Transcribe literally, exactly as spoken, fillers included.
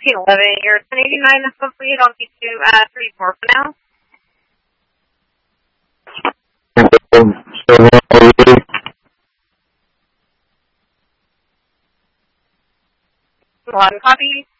sixteen eleven. Your ten eighty-nine is complete. I'll get you uh, three more for now. One copy.